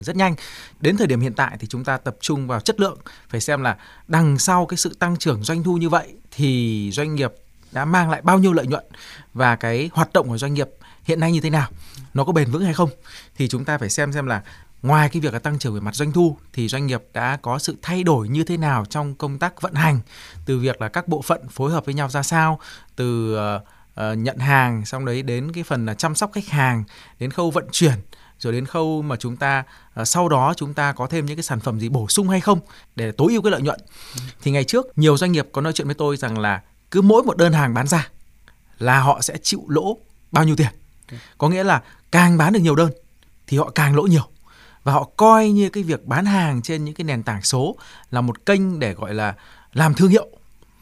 rất nhanh. Đến thời điểm hiện tại thì chúng ta tập trung vào chất lượng, phải xem là đằng sau cái sự tăng trưởng doanh thu như vậy thì doanh nghiệp đã mang lại bao nhiêu lợi nhuận và cái hoạt động của doanh nghiệp hiện nay như thế nào, nó có bền vững hay không. Thì chúng ta phải xem là ngoài cái việc là tăng trưởng về mặt doanh thu thì doanh nghiệp đã có sự thay đổi như thế nào trong công tác vận hành, từ việc là các bộ phận phối hợp với nhau ra sao, từ nhận hàng, xong đấy đến cái phần là chăm sóc khách hàng, đến khâu vận chuyển, rồi đến khâu mà chúng ta sau đó chúng ta có thêm những cái sản phẩm gì bổ sung hay không để tối ưu cái lợi nhuận. Thì ngày trước nhiều doanh nghiệp có nói chuyện với tôi rằng là cứ mỗi một đơn hàng bán ra là họ sẽ chịu lỗ bao nhiêu tiền. Có nghĩa là càng bán được nhiều đơn thì họ càng lỗ nhiều. Và họ coi như cái việc bán hàng trên những cái nền tảng số là một kênh để gọi là làm thương hiệu.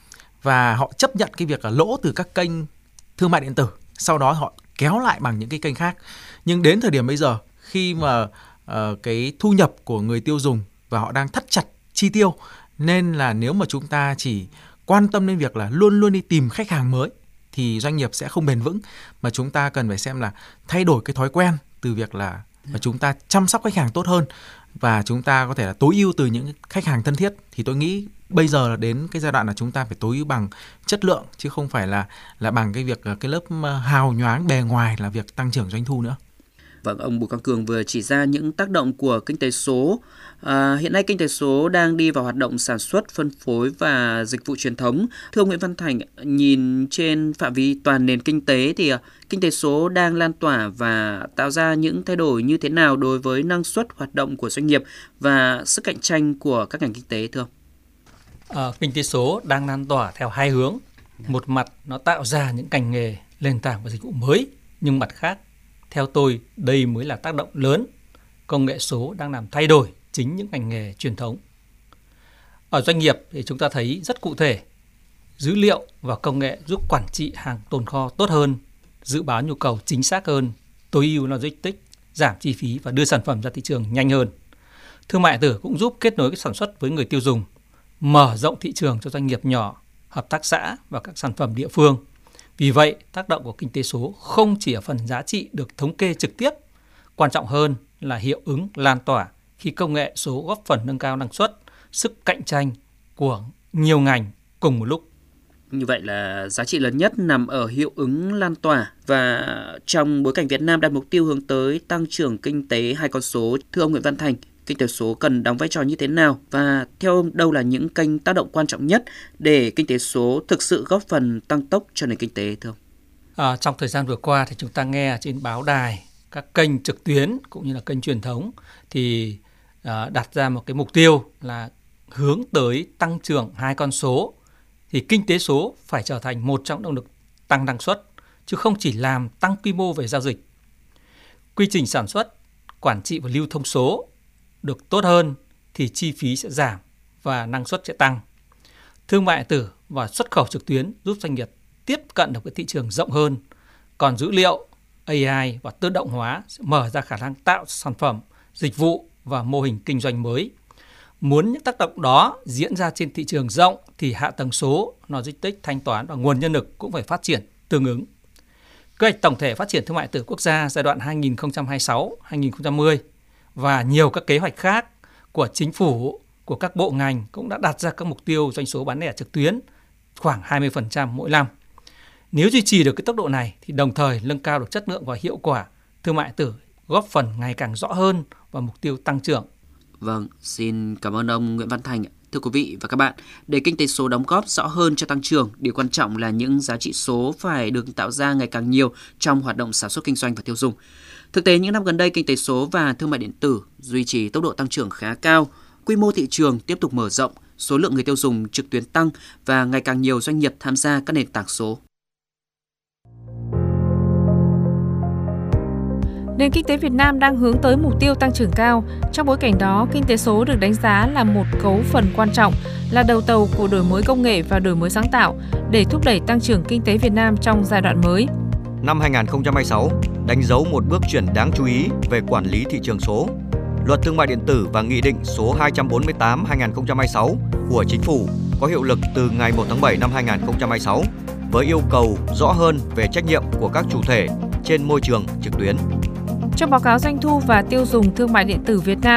Và họ chấp nhận cái việc là lỗ từ các kênh thương mại điện tử, sau đó họ kéo lại bằng những cái kênh khác. Nhưng đến thời điểm bây giờ khi mà cái thu nhập của người tiêu dùng và họ đang thắt chặt chi tiêu, nên là nếu mà chúng ta chỉ quan tâm đến việc là luôn luôn đi tìm khách hàng mới thì doanh nghiệp sẽ không bền vững, mà chúng ta cần phải xem là thay đổi cái thói quen từ việc là chúng ta chăm sóc khách hàng tốt hơn và chúng ta có thể là tối ưu từ những khách hàng thân thiết. Thì tôi nghĩ bây giờ là đến cái giai đoạn là chúng ta phải tối ưu bằng chất lượng chứ không phải là bằng cái việc cái lớp hào nhoáng bề ngoài là việc tăng trưởng doanh thu nữa. Vâng, ông Bùi Quang Cường vừa chỉ ra những tác động của kinh tế số. Hiện nay kinh tế số đang đi vào hoạt động sản xuất, phân phối và dịch vụ truyền thống. Thưa ông Nguyễn Văn Thành, nhìn trên phạm vi toàn nền kinh tế thì kinh tế số đang lan tỏa và tạo ra những thay đổi như thế nào đối với năng suất hoạt động của doanh nghiệp và sức cạnh tranh của các ngành kinh tế thưa ông? Kinh tế số đang lan tỏa theo hai hướng. Một mặt nó tạo ra những ngành nghề, nền tảng và dịch vụ mới, nhưng mặt khác theo tôi, đây mới là tác động lớn. Công nghệ số đang làm thay đổi chính những ngành nghề truyền thống. Ở doanh nghiệp thì chúng ta thấy rất cụ thể, dữ liệu và công nghệ giúp quản trị hàng tồn kho tốt hơn, dự báo nhu cầu chính xác hơn, tối ưu logistics, giảm chi phí và đưa sản phẩm ra thị trường nhanh hơn. Thương mại điện tử cũng giúp kết nối cái sản xuất với người tiêu dùng, mở rộng thị trường cho doanh nghiệp nhỏ, hợp tác xã và các sản phẩm địa phương. Vì vậy, tác động của kinh tế số không chỉ ở phần giá trị được thống kê trực tiếp, quan trọng hơn là hiệu ứng lan tỏa khi công nghệ số góp phần nâng cao năng suất, sức cạnh tranh của nhiều ngành cùng một lúc. Như vậy là giá trị lớn nhất nằm ở hiệu ứng lan tỏa, và trong bối cảnh Việt Nam đặt mục tiêu hướng tới tăng trưởng kinh tế hai con số, thưa ông Nguyễn Văn Thành, kinh tế số cần đóng vai trò như thế nào và theo ông đâu là những kênh tác động quan trọng nhất để kinh tế số thực sự góp phần tăng tốc cho nền kinh tế thưa ông? Trong thời gian vừa qua thì chúng ta nghe trên báo đài, các kênh trực tuyến cũng như là kênh truyền thống thì đặt ra một cái mục tiêu là hướng tới tăng trưởng hai con số, thì kinh tế số phải trở thành một trong động lực tăng năng suất chứ không chỉ làm tăng quy mô về giao dịch. Quy trình sản xuất, quản trị và lưu thông số được tốt hơn thì chi phí sẽ giảm và năng suất sẽ tăng. Thương mại điện tử và xuất khẩu trực tuyến giúp doanh nghiệp tiếp cận được cái thị trường rộng hơn. Còn dữ liệu, AI và tự động hóa sẽ mở ra khả năng tạo sản phẩm, dịch vụ và mô hình kinh doanh mới. Muốn những tác động đó diễn ra trên thị trường rộng thì hạ tầng số, logistics, thanh toán và nguồn nhân lực cũng phải phát triển tương ứng. Kế hoạch tổng thể phát triển thương mại điện tử quốc gia giai đoạn 2026-2030 và nhiều các kế hoạch khác của chính phủ, của các bộ ngành cũng đã đặt ra các mục tiêu doanh số bán lẻ trực tuyến khoảng 20% mỗi năm. Nếu duy trì được cái tốc độ này thì đồng thời nâng cao được chất lượng và hiệu quả thương mại điện tử, góp phần ngày càng rõ hơn vào mục tiêu tăng trưởng. Vâng, xin cảm ơn ông Nguyễn Văn Thành. Thưa quý vị và các bạn, để kinh tế số đóng góp rõ hơn cho tăng trưởng, điều quan trọng là những giá trị số phải được tạo ra ngày càng nhiều trong hoạt động sản xuất kinh doanh và tiêu dùng. Thực tế, những năm gần đây, kinh tế số và thương mại điện tử duy trì tốc độ tăng trưởng khá cao, quy mô thị trường tiếp tục mở rộng, số lượng người tiêu dùng trực tuyến tăng và ngày càng nhiều doanh nghiệp tham gia các nền tảng số. Nền kinh tế Việt Nam đang hướng tới mục tiêu tăng trưởng cao. Trong bối cảnh đó, kinh tế số được đánh giá là một cấu phần quan trọng, là đầu tàu của đổi mới công nghệ và đổi mới sáng tạo để thúc đẩy tăng trưởng kinh tế Việt Nam trong giai đoạn mới. Năm 2026 đánh dấu một bước chuyển đáng chú ý về quản lý thị trường số. Luật Thương mại điện tử và Nghị định số 248/2026 của Chính phủ có hiệu lực từ ngày 1 tháng 7 năm 2026 với yêu cầu rõ hơn về trách nhiệm của các chủ thể trên môi trường trực tuyến. Trong báo cáo doanh thu và tiêu dùng thương mại điện tử Việt Nam